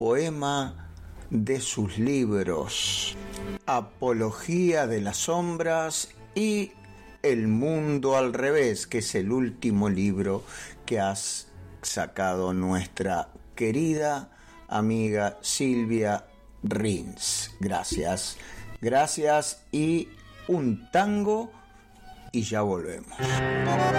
poema de sus libros Apología de las Sombras y El Mundo al Revés, que es el último libro que has sacado nuestra querida amiga Silvia Rins. Gracias, gracias, y un tango y ya volvemos.